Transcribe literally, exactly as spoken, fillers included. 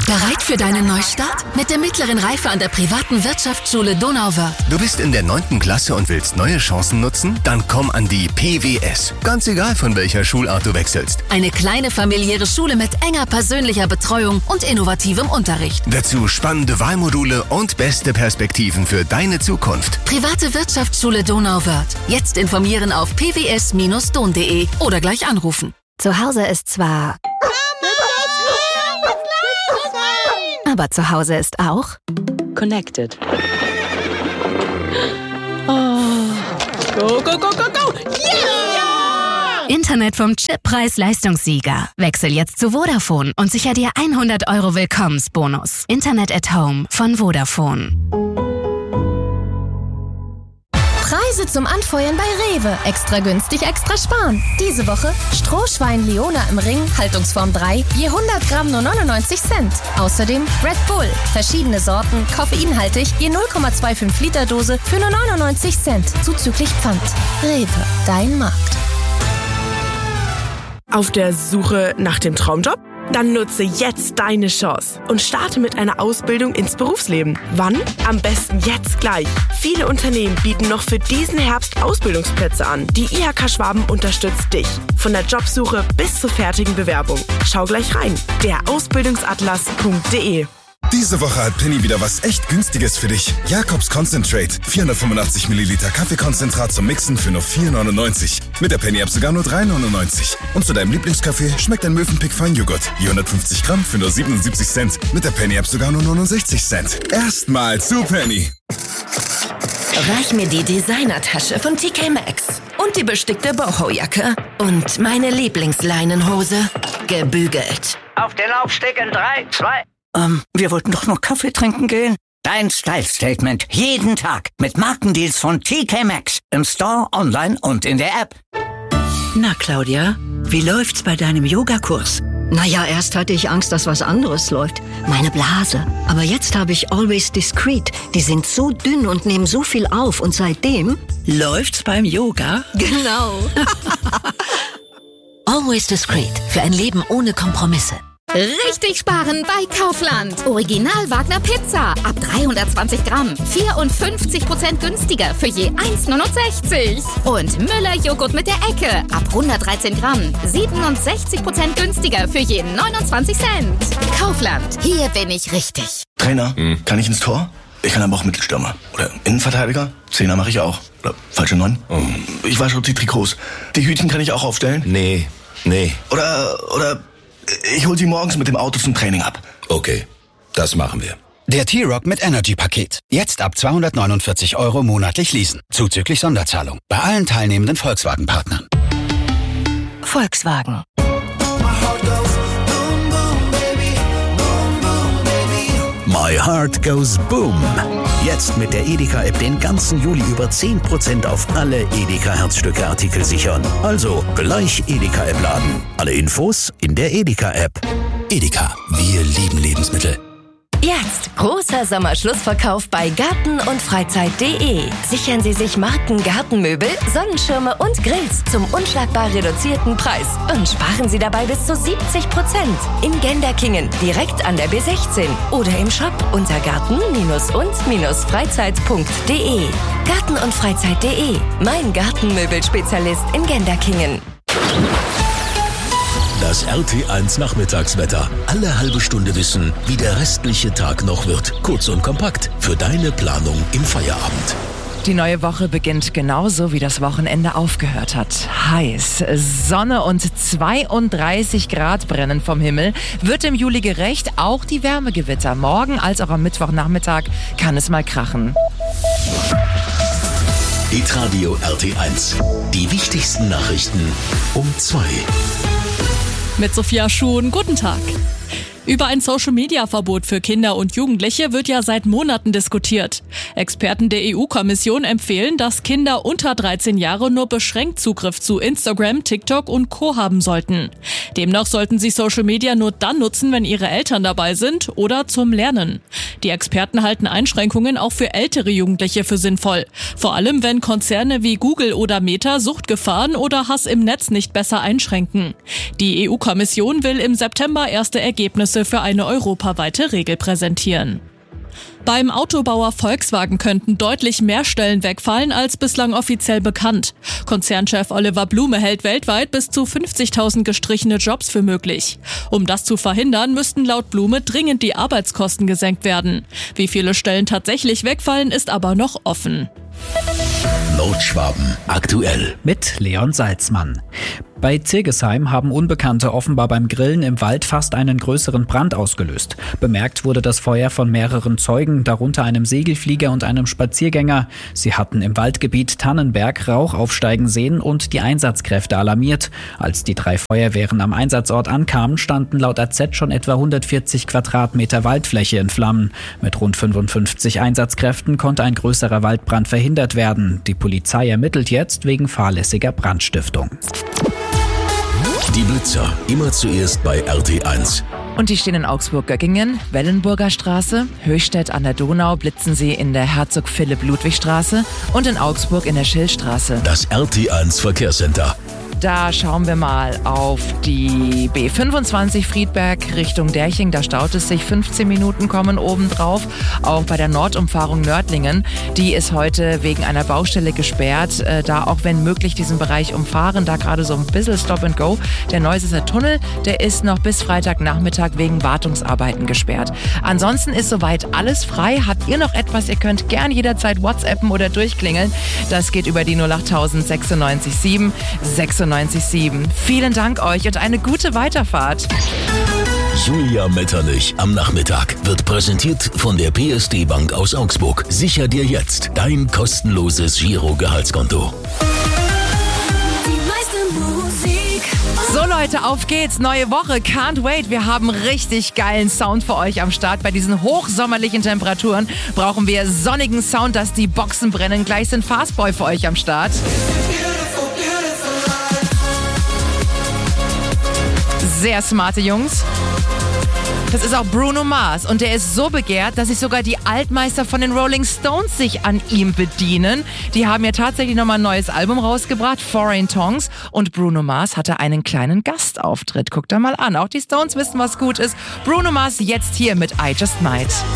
Bereit für deinen Neustart? Mit der mittleren Reife an der privaten Wirtschaftsschule Donauwörth. Du bist in der neunten Klasse und willst neue Chancen nutzen? Dann komm an die P W S. Ganz egal, von welcher Schulart du wechselst. Eine kleine familiäre Schule mit enger persönlicher Betreuung und innovativem Unterricht. Dazu spannende Wahlmodule und beste Perspektiven für deine Zukunft. Private Wirtschaftsschule Donauwörth. Jetzt informieren auf p w s Bindestrich don punkt d e oder gleich anrufen. Zu Hause ist zwar... Aber zu Hause ist auch... Connected. Oh. Go, go, go, go, go! Yeah! Internet vom Chip Preis-Leistungssieger. Wechsel jetzt zu Vodafone und sicher dir hundert Euro Willkommensbonus. Internet at Home von Vodafone. Preise zum Anfeuern bei Rewe. Extra günstig, extra sparen. Diese Woche Strohschwein Leona im Ring, Haltungsform drei, je hundert Gramm nur neunundneunzig Cent. Außerdem Red Bull, verschiedene Sorten, koffeinhaltig, je null Komma fünfundzwanzig Liter Dose für nur neunundneunzig Cent, zuzüglich Pfand. Rewe, dein Markt. Auf der Suche nach dem Traumjob? Dann nutze jetzt deine Chance und starte mit einer Ausbildung ins Berufsleben. Wann? Am besten jetzt gleich. Viele Unternehmen bieten noch für diesen Herbst Ausbildungsplätze an. Die I H K Schwaben unterstützt dich. Von der Jobsuche bis zur fertigen Bewerbung. Schau gleich rein. der ausbildungsatlas punkt de. Diese Woche hat Penny wieder was echt Günstiges für dich. Jakobs Concentrate. vierhundertfünfundachtzig Milliliter Kaffeekonzentrat zum Mixen für nur vier neunundneunzig. Mit der Penny-App sogar nur drei neunundneunzig. Und zu deinem Lieblingskaffee schmeckt ein Mövenpick Feinjoghurt. Je hundertfünfzig Gramm für nur siebenundsiebzig Cent. Mit der Penny-App sogar nur neunundsechzig Cent. Erstmal zu Penny. Reich mir die Designertasche von T K Maxx. Und die bestickte Boho-Jacke. Und meine Lieblingsleinenhose. Gebügelt. Auf den Laufsteg in drei, zwei... Ähm, wir wollten doch noch Kaffee trinken gehen. Dein Style-Statement. Jeden Tag. Mit Markendeals von T K Maxx. Im Store, online und in der App. Na, Claudia, wie läuft's bei deinem Yogakurs? Naja, erst hatte ich Angst, dass was anderes läuft. Meine Blase. Aber jetzt habe ich Always Discreet. Die sind so dünn und nehmen so viel auf. Und seitdem... Läuft's beim Yoga? Genau. Always Discreet. Für ein Leben ohne Kompromisse. Richtig sparen bei Kaufland. Original Wagner Pizza. Ab dreihundertzwanzig Gramm. vierundfünfzig Prozent günstiger für je eins neunundsechzig. Und Müller Joghurt mit der Ecke. Ab hundertdreizehn Gramm. siebenundsechzig Prozent günstiger für je neunundzwanzig Cent. Kaufland. Hier bin ich richtig. Trainer, hm. kann ich ins Tor? Ich kann aber auch Mittelstürmer. Oder Innenverteidiger. Zehner mache ich auch. Oder falsche Neun. Oh. Ich wasche die Trikots. Die Hütchen kann ich auch aufstellen? Nee, nee. Oder, oder... Ich hol sie morgens mit dem Auto zum Training ab. Okay, das machen wir. Der T-Rock mit Energy-Paket. Jetzt ab zweihundertneunundvierzig Euro monatlich leasen. Zuzüglich Sonderzahlung. Bei allen teilnehmenden Volkswagen-Partnern. Volkswagen. My Heart Goes Boom. Jetzt mit der Edeka-App den ganzen Juli über zehn Prozent auf alle Edeka-Herzstücke-Artikel sichern. Also gleich Edeka-App laden. Alle Infos in der Edeka-App. Edeka, wir lieben Lebensmittel. Jetzt großer Sommerschlussverkauf bei Garten und Freizeit punkt de. Sichern Sie sich Marken Gartenmöbel, Sonnenschirme und Grills zum unschlagbar reduzierten Preis und sparen Sie dabei bis zu siebzig Prozent in Genderkingen direkt an der B sechzehn oder im Shop unter garten- und freizeit punkt de. Garten und Freizeit punkt de, mein Gartenmöbelspezialist in Genderkingen. Das R T eins Nachmittagswetter. Alle halbe Stunde wissen, wie der restliche Tag noch wird. Kurz und kompakt für deine Planung im Feierabend. Die neue Woche beginnt genauso, wie das Wochenende aufgehört hat. Heiß, Sonne und zweiunddreißig Grad brennen vom Himmel. Wird im Juli gerecht, auch die Wärmegewitter. Morgen als auch am Mittwochnachmittag kann es mal krachen. Hitradio R T eins. Die wichtigsten Nachrichten um zwei. Mit Sophia Schuhn, guten Tag. Über ein Social-Media-Verbot für Kinder und Jugendliche wird ja seit Monaten diskutiert. Experten der E U-Kommission empfehlen, dass Kinder unter dreizehn Jahre nur beschränkt Zugriff zu Instagram, TikTok und Co. haben sollten. Demnach sollten sie Social Media nur dann nutzen, wenn ihre Eltern dabei sind oder zum Lernen. Die Experten halten Einschränkungen auch für ältere Jugendliche für sinnvoll. Vor allem, wenn Konzerne wie Google oder Meta Suchtgefahren oder Hass im Netz nicht besser einschränken. Die E U-Kommission will im September erste Ergebnisse Ansätze für eine europaweite Regel präsentieren. Beim Autobauer Volkswagen könnten deutlich mehr Stellen wegfallen als bislang offiziell bekannt. Konzernchef Oliver Blume hält weltweit bis zu fünfzigtausend gestrichene Jobs für möglich. Um das zu verhindern, müssten laut Blume dringend die Arbeitskosten gesenkt werden. Wie viele Stellen tatsächlich wegfallen, ist aber noch offen. Nordschwaben aktuell mit Leon Salzmann. Bei Zirgesheim haben Unbekannte offenbar beim Grillen im Wald fast einen größeren Brand ausgelöst. Bemerkt wurde das Feuer von mehreren Zeugen, darunter einem Segelflieger und einem Spaziergänger. Sie hatten im Waldgebiet Tannenberg Rauch aufsteigen sehen und die Einsatzkräfte alarmiert. Als die drei Feuerwehren am Einsatzort ankamen, standen laut A Z schon etwa hundertvierzig Quadratmeter Waldfläche in Flammen. Mit rund fünfundfünfzig Einsatzkräften konnte ein größerer Waldbrand verhindert werden. Die Polizei ermittelt jetzt wegen fahrlässiger Brandstiftung. Die Blitzer, immer zuerst bei R T eins. Und die stehen in Augsburg-Göggingen, Wellenburger Straße, Höchstädt an der Donau blitzen sie in der Herzog-Philipp-Ludwig-Straße und in Augsburg in der Schillstraße. Das R T eins Verkehrscenter. Da schauen wir mal auf die B fünfundzwanzig Friedberg Richtung Derching. Da staut es sich, fünfzehn Minuten kommen obendrauf. Auch bei der Nordumfahrung Nördlingen, die ist heute wegen einer Baustelle gesperrt. Äh, da auch wenn möglich diesen Bereich umfahren, da gerade so ein bisschen Stop and Go. Der Neusesser Tunnel, der ist noch bis Freitagnachmittag wegen Wartungsarbeiten gesperrt. Ansonsten ist soweit alles frei. Habt ihr noch etwas? Ihr könnt gern jederzeit WhatsAppen oder durchklingeln. Das geht über die null acht sechsundneunzig sieben sechsundneunzig sieben. Vielen Dank euch und eine gute Weiterfahrt. Julia Metternich am Nachmittag wird präsentiert von der P S D Bank aus Augsburg. Sicher dir jetzt dein kostenloses Giro-Gehaltskonto. So Leute, auf geht's, neue Woche, can't wait. Wir haben richtig geilen Sound für euch am Start. Bei diesen hochsommerlichen Temperaturen brauchen wir sonnigen Sound, dass die Boxen brennen. Gleich sind Fastboy für euch am Start. Sehr smarte Jungs. Das ist auch Bruno Mars und der ist so begehrt, dass sich sogar die Altmeister von den Rolling Stones sich an ihm bedienen. Die haben ja tatsächlich nochmal ein neues Album rausgebracht, Foreign Tongues, und Bruno Mars hatte einen kleinen Gastauftritt. Guckt da mal an, auch die Stones wissen, was gut ist. Bruno Mars jetzt hier mit I Just Might.